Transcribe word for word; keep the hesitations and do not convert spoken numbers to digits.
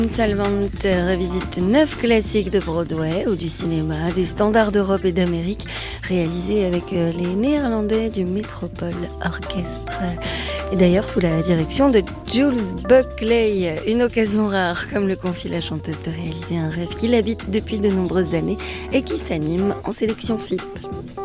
Salvant revisite neuf classiques de Broadway ou du cinéma, des standards d'Europe et d'Amérique, réalisés avec les Néerlandais du Metropole Orchestre. Et d'ailleurs sous la direction de Jules Buckley, une occasion rare, comme le confie la chanteuse, de réaliser un rêve qui l'habite depuis de nombreuses années et qui s'anime en sélection F I P.